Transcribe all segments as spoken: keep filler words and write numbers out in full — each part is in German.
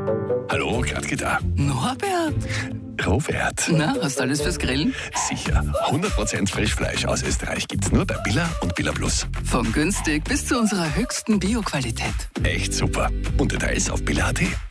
Hallo, Gradke da. Norbert. Robert. Na, hast du alles fürs Grillen? Sicher. hundert Prozent Frischfleisch aus Österreich gibt's nur bei Billa und Billa Plus. Von günstig bis zu unserer höchsten Bio-Qualität. Echt super. Und Details auf billa punkt at.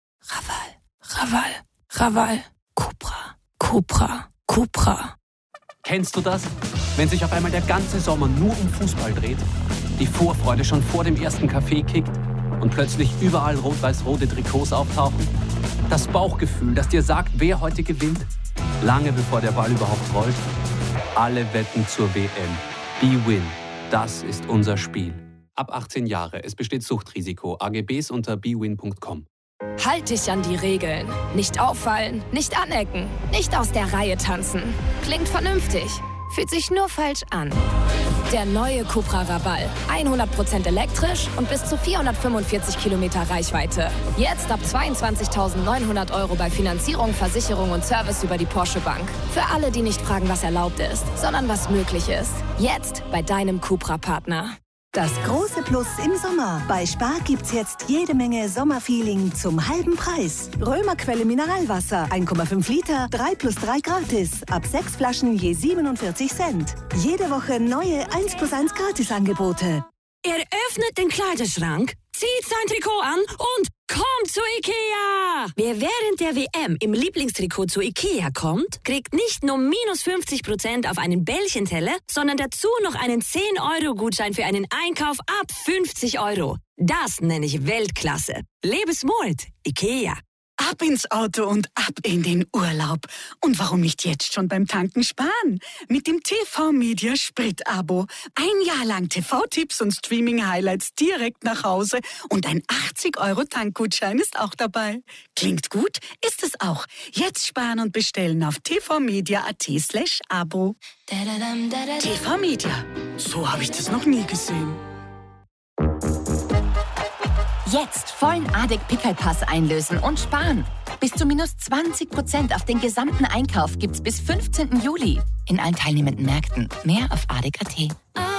Raval, Raval, Raval. Cupra, Cupra, Cupra. Kennst du das? Wenn sich auf einmal der ganze Sommer nur um Fußball dreht, die Vorfreude schon vor dem ersten Kaffee kickt und plötzlich überall rot-weiß-rote Trikots auftauchen? Das Bauchgefühl, das dir sagt, wer heute gewinnt? Lange bevor der Ball überhaupt rollt. Alle wetten zur W M. BWin. Das ist unser Spiel. Ab achtzehn Jahre. Es besteht Suchtrisiko. A G Bs unter b win punkt com. Halt dich an die Regeln. Nicht auffallen, nicht anecken, nicht aus der Reihe tanzen. Klingt vernünftig, fühlt sich nur falsch an. Der neue Cupra Raval. hundert Prozent elektrisch und bis zu vierhundertfünfundvierzig Kilometer Reichweite. Jetzt ab zweiundzwanzigtausendneunhundert Euro bei Finanzierung, Versicherung und Service über die Porsche Bank. Für alle, die nicht fragen, was erlaubt ist, sondern was möglich ist. Jetzt bei deinem Cupra-Partner. Das große Plus im Sommer. Bei Spar gibt's jetzt jede Menge Sommerfeeling zum halben Preis. Römerquelle Mineralwasser, eins Komma fünf Liter, drei plus drei gratis. Ab sechs Flaschen je siebenundvierzig Cent. Jede Woche neue eins plus eins Gratisangebote. Er öffnet den Kleiderschrank, zieht sein Trikot an und kommt zu Ikea! Wer während der W M im Lieblingstrikot zu Ikea kommt, kriegt nicht nur minus fünfzig Prozent auf einen Bällchenteller, sondern dazu noch einen zehn Euro Gutschein für einen Einkauf ab fünfzig Euro. Das nenne ich Weltklasse. Lebe smart, Ikea. Ab ins Auto und ab in den Urlaub. Und warum nicht jetzt schon beim Tanken sparen? Mit dem T V-Media Sprit-Abo. Ein Jahr lang T V-Tipps und Streaming-Highlights direkt nach Hause. Und ein achtzig Euro Tankgutschein ist auch dabei. Klingt gut? Ist es auch. Jetzt sparen und bestellen auf tvmedia.at slash Abo. T V-Media. So habe ich das noch nie gesehen. Jetzt vollen A D E C-Pickelpass einlösen und sparen. Bis zu minus zwanzig Prozent auf den gesamten Einkauf gibt's bis fünfzehnten Juli. In allen teilnehmenden Märkten. Mehr auf A D E C punkt at.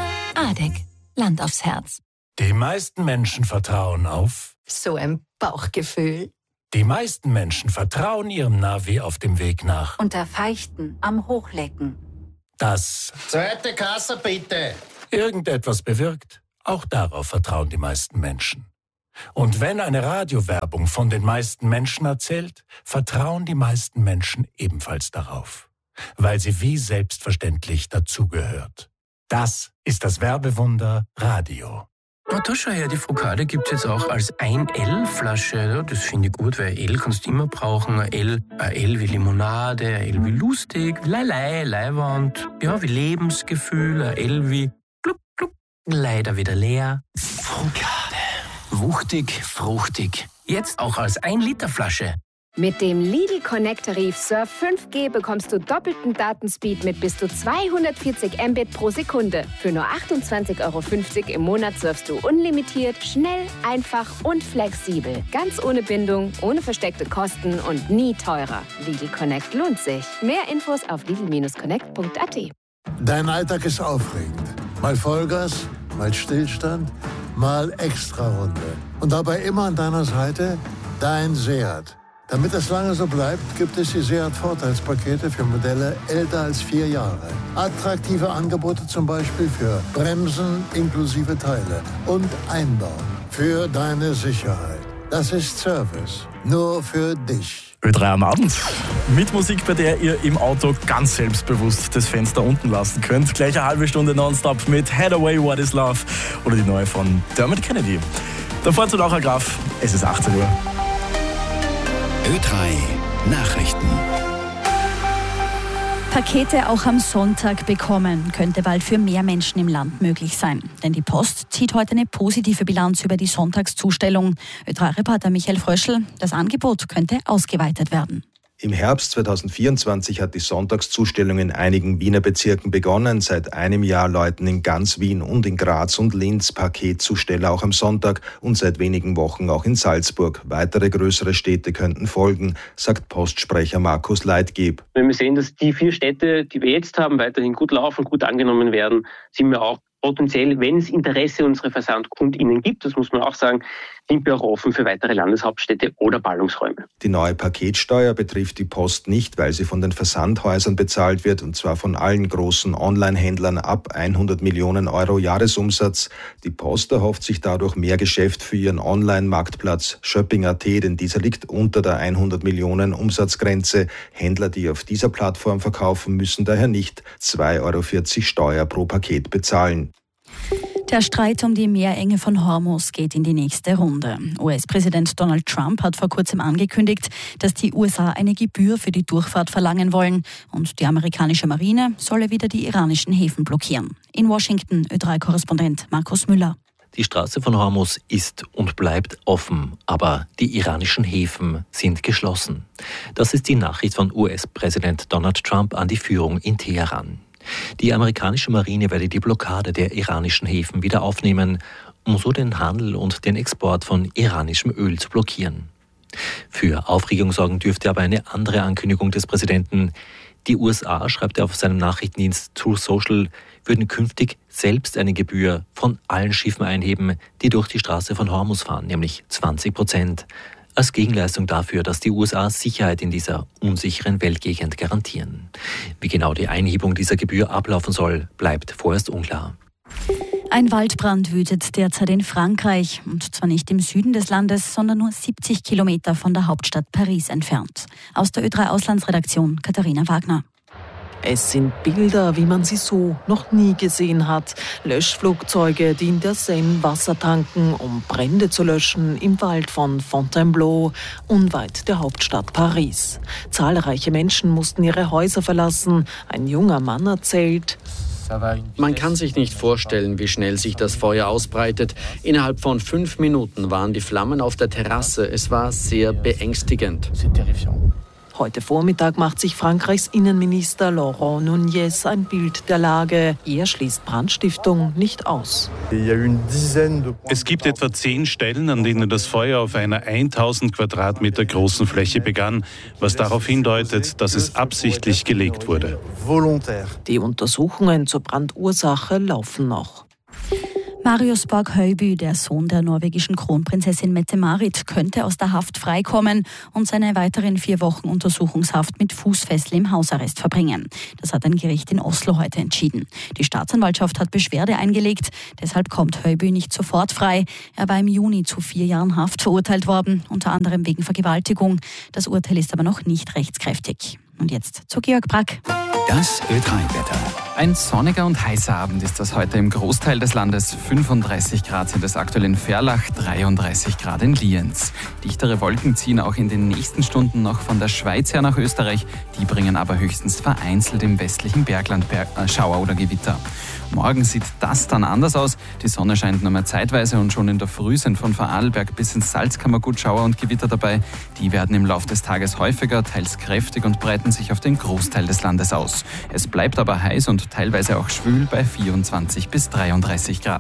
A D E C. Land aufs Herz. Die meisten Menschen vertrauen auf... So ein Bauchgefühl. Die meisten Menschen vertrauen ihrem Navi auf dem Weg nach... Unter Feichten am Hochlecken. Das... Zweite Kasse bitte. ...irgendetwas bewirkt. Auch darauf vertrauen die meisten Menschen. Und wenn eine Radiowerbung von den meisten Menschen erzählt, vertrauen die meisten Menschen ebenfalls darauf, weil sie wie selbstverständlich dazugehört. Das ist das Werbewunder Radio. Oh, da schau her, die Focaccia gibt es jetzt auch als ein L-Flasche. Das finde ich gut, weil L kannst du immer brauchen. Ein L, ein L wie Limonade, ein L wie lustig, Leilei, Leiwand, ja, wie Lebensgefühl, ein L wie gluck, gluck, leider wieder leer. Focaccia. Wuchtig, fruchtig. Jetzt auch als ein Liter Flasche. Mit dem Lidl Connect-Tarif Surf fünf G bekommst du doppelten Datenspeed mit bis zu zweihundertvierzig Mbit pro Sekunde. Für nur achtundzwanzig Euro fünfzig im Monat surfst du unlimitiert, schnell, einfach und flexibel. Ganz ohne Bindung, ohne versteckte Kosten und nie teurer. Lidl Connect lohnt sich. Mehr Infos auf lidl Bindestrich connect punkt at. Dein Alltag ist aufregend. Mal Vollgas, mal Stillstand, mal Extrarunde. Und dabei immer an deiner Seite dein Seat. Damit es lange so bleibt, gibt es die Seat-Vorteilspakete für Modelle älter als vier Jahre. Attraktive Angebote zum Beispiel für Bremsen inklusive Teile und Einbau. Für deine Sicherheit. Das ist Service. Nur für dich. Ö drei am Abend. Mit Musik, bei der ihr im Auto ganz selbstbewusst das Fenster unten lassen könnt. Gleich eine halbe Stunde nonstop mit Head Away, What is Love oder die neue von Dermot Kennedy. Davor zu Laura Graf. Es ist achtzehn Uhr. Ö drei Nachrichten. Pakete auch am Sonntag bekommen, könnte bald für mehr Menschen im Land möglich sein. Denn die Post zieht heute eine positive Bilanz über die Sonntagszustellung. Ö drei Reporter Michael Fröschl, das Angebot könnte ausgeweitet werden. Im Herbst zweitausendvierundzwanzig hat die Sonntagszustellung in einigen Wiener Bezirken begonnen. Seit einem Jahr läuten in ganz Wien und in Graz und Linz Paketzusteller auch am Sonntag und seit wenigen Wochen auch in Salzburg. Weitere größere Städte könnten folgen, sagt Postsprecher Markus Leitgeb. Wenn wir sehen, dass die vier Städte, die wir jetzt haben, weiterhin gut laufen, gut angenommen werden, sind wir auch potenziell, wenn es Interesse unserer VersandkundInnen gibt, das muss man auch sagen, sind wir auch offen für weitere Landeshauptstädte oder Ballungsräume. Die neue Paketsteuer betrifft die Post nicht, weil sie von den Versandhäusern bezahlt wird, und zwar von allen großen Online-Händlern ab hundert Millionen Euro Jahresumsatz. Die Post erhofft sich dadurch mehr Geschäft für ihren Online-Marktplatz Shopping punkt at, denn dieser liegt unter der hundert Millionen Umsatzgrenze. Händler, die auf dieser Plattform verkaufen, müssen daher nicht zwei Euro vierzig Steuer pro Paket bezahlen. Der Streit um die Meerenge von Hormuz geht in die nächste Runde. U S-Präsident Donald Trump hat vor kurzem angekündigt, dass die U S A eine Gebühr für die Durchfahrt verlangen wollen und die amerikanische Marine solle wieder die iranischen Häfen blockieren. In Washington Ö drei Korrespondent Markus Müller. Die Straße von Hormuz ist und bleibt offen, aber die iranischen Häfen sind geschlossen. Das ist die Nachricht von U S-Präsident Donald Trump an die Führung in Teheran. Die amerikanische Marine werde die Blockade der iranischen Häfen wieder aufnehmen, um so den Handel und den Export von iranischem Öl zu blockieren. Für Aufregung sorgen dürfte aber eine andere Ankündigung des Präsidenten. Die U S A, schreibt er auf seinem Nachrichtendienst Truth Social, würden künftig selbst eine Gebühr von allen Schiffen einheben, die durch die Straße von Hormuz fahren, nämlich zwanzig Prozent. Als Gegenleistung dafür, dass die U S A Sicherheit in dieser unsicheren Weltgegend garantieren. Wie genau die Einhebung dieser Gebühr ablaufen soll, bleibt vorerst unklar. Ein Waldbrand wütet derzeit in Frankreich, und zwar nicht im Süden des Landes, sondern nur siebzig Kilometer von der Hauptstadt Paris entfernt. Aus der Ö drei Auslandsredaktion Katharina Wagner. Es sind Bilder, wie man sie so noch nie gesehen hat. Löschflugzeuge, die in der Seine Wasser tanken, um Brände zu löschen im Wald von Fontainebleau, unweit der Hauptstadt Paris. Zahlreiche Menschen mussten ihre Häuser verlassen. Ein junger Mann erzählt: Man kann sich nicht vorstellen, wie schnell sich das Feuer ausbreitet. Innerhalb von fünf Minuten waren die Flammen auf der Terrasse. Es war sehr beängstigend. Heute Vormittag macht sich Frankreichs Innenminister Laurent Nunez ein Bild der Lage. Er schließt Brandstiftung nicht aus. Es gibt etwa zehn Stellen, an denen das Feuer auf einer tausend Quadratmeter großen Fläche begann, was darauf hindeutet, dass es absichtlich gelegt wurde. Die Untersuchungen zur Brandursache laufen noch. Marius Borg-Høiby, der Sohn der norwegischen Kronprinzessin Mette-Marit, könnte aus der Haft freikommen und seine weiteren vier Wochen Untersuchungshaft mit Fußfessel im Hausarrest verbringen. Das hat ein Gericht in Oslo heute entschieden. Die Staatsanwaltschaft hat Beschwerde eingelegt, deshalb kommt Høiby nicht sofort frei. Er war im Juni zu vier Jahren Haft verurteilt worden, unter anderem wegen Vergewaltigung. Das Urteil ist aber noch nicht rechtskräftig. Und jetzt zu Georg Brack. Das Ö drei Wetter. Ein sonniger und heißer Abend ist das heute im Großteil des Landes. fünfunddreißig Grad sind es aktuell in Ferlach, dreiunddreißig Grad in Lienz. Dichtere Wolken ziehen auch in den nächsten Stunden noch von der Schweiz her nach Österreich. Die bringen aber höchstens vereinzelt im westlichen Bergland Schauer oder Gewitter. Morgen sieht das dann anders aus. Die Sonne scheint nur mehr zeitweise und schon in der Früh sind von Vorarlberg bis ins Salzkammergut Schauer und Gewitter dabei. Die werden im Laufe des Tages häufiger, teils kräftig und breiten sich auf den Großteil des Landes aus. Es bleibt aber heiß und teilweise auch schwül bei vierundzwanzig bis dreiunddreißig Grad.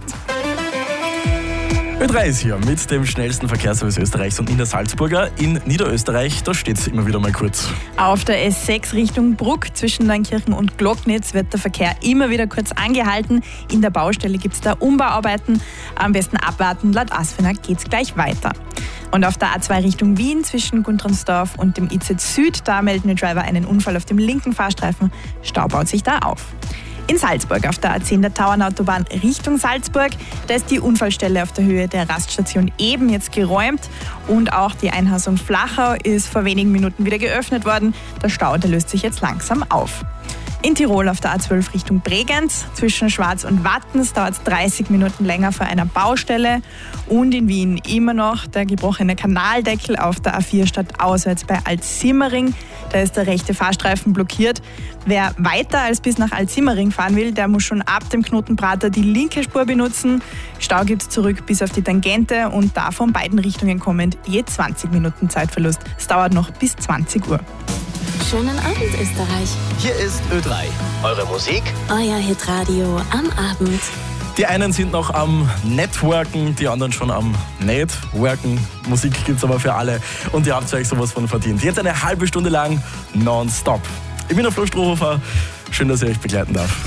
Ö drei ist hier mit dem schnellsten Verkehrsservice Österreichs und in der Salzburger. In Niederösterreich, da steht es immer wieder mal kurz. Auf der S sechs Richtung Bruck zwischen Neunkirchen und Glocknitz wird der Verkehr immer wieder kurz angehalten. In der Baustelle gibt es da Umbauarbeiten. Am besten abwarten, laut Asfena geht es gleich weiter. Und auf der A zwei Richtung Wien zwischen Guntramsdorf und dem I Z Süd, da melden die Driver einen Unfall auf dem linken Fahrstreifen. Stau baut sich da auf. In Salzburg auf der A zehn der Tauernautobahn Richtung Salzburg, da ist die Unfallstelle auf der Höhe der Raststation Eben jetzt geräumt und auch die Einhausung Flachau ist vor wenigen Minuten wieder geöffnet worden. Der Stau, der löst sich jetzt langsam auf. In Tirol auf der A zwölf Richtung Bregenz zwischen Schwarz und Wattens dauert es dreißig Minuten länger vor einer Baustelle. Und in Wien immer noch der gebrochene Kanaldeckel auf der A vier stadtauswärts bei Altsimmering. Da ist der rechte Fahrstreifen blockiert. Wer weiter als bis nach Altsimmering fahren will, der muss schon ab dem Knotenprater die linke Spur benutzen. Stau gibt es zurück bis auf die Tangente und da von beiden Richtungen kommend je zwanzig Minuten Zeitverlust. Es dauert noch bis zwanzig Uhr. Schönen Abend, Österreich. Hier ist Ö drei. Eure Musik? Euer Hitradio am Abend. Die einen sind noch am Networken, die anderen schon am Networken. Musik gibt's aber für alle und ihr habt euch sowas von verdient. Jetzt eine halbe Stunde lang nonstop. Ich bin der Flo Strohhofer. Schön, dass ich euch begleiten darf.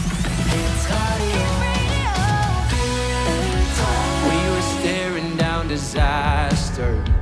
We were staring down desire. dirt.